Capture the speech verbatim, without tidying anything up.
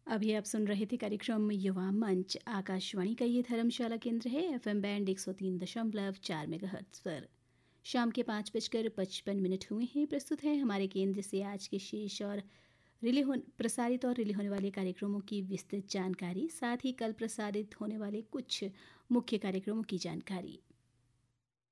अभी आप सुन रहे थे कार्यक्रम युवा मंच। आकाशवाणी का ये धर्मशाला केंद्र है, एफएम बैंड एक सौ तीन दशमलव चार मेगाहर्ट्ज पर। शाम के पाँच बजकर पचपन मिनट हुए हैं। प्रस्तुत है हमारे केंद्र से आज के शेष और रिले हो प्रसारित और रिले होने वाले कार्यक्रमों की विस्तृत जानकारी, साथ ही कल प्रसारित होने वाले कुछ मुख्य कार्यक्रमों की जानकारी।